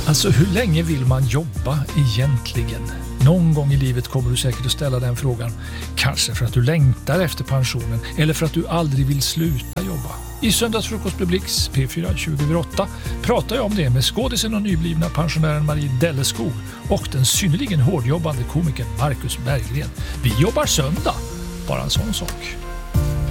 Alltså, hur länge vill man jobba egentligen? Någon gång i livet kommer du säkert att ställa den frågan. Kanske för att du längtar efter pensionen eller för att du aldrig vill sluta jobba. I Söndagsfrukost med Blix, P4 2008, pratar jag om det med skådisen och nyblivna pensionären Marie Delleskog och den synnerligen hårdjobbande komikern Marcus Berggren. Vi jobbar söndag, bara en sån sak.